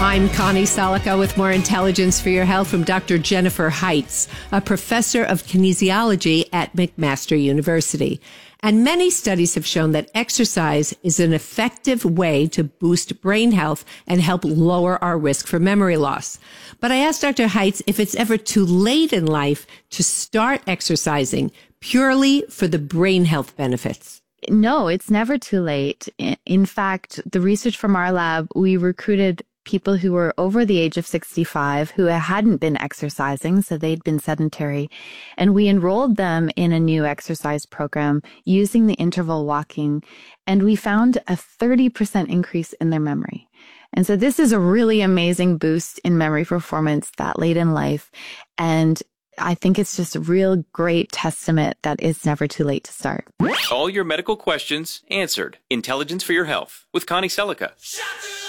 I'm Connie Salica with more intelligence for your health from Dr. Jennifer Heitz, a professor of kinesiology at McMaster University. And many studies have shown that exercise is an effective way to boost brain health and help lower our risk for memory loss. But I asked Dr. Heitz if it's ever too late in life to start exercising purely for the brain health benefits. No, it's never too late. In fact, the research from our lab, we recruited people who were over the age of 65 who hadn't been exercising, so they'd been sedentary. And we enrolled them in a new exercise program using the interval walking, and we found a 30% increase in their memory. And so this is a really amazing boost in memory performance that late in life. And I think it's just a real great testament that it's never too late to start. All your medical questions answered. Intelligence for your health with Connie Salica.